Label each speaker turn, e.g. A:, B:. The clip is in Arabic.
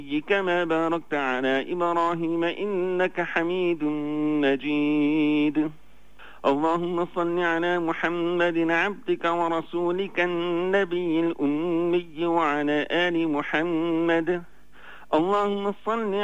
A: كما باركت على إبراهيم إنك حميد مجيد. اللهم صل على محمد عبدك ورسولك النبي الأمي وعلى آل محمد. اللهم صل